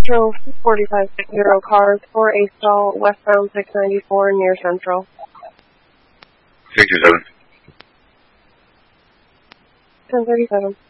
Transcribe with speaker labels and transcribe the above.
Speaker 1: Central 4560 cars for a stall westbound 694 near Central.
Speaker 2: 67.
Speaker 1: 1037.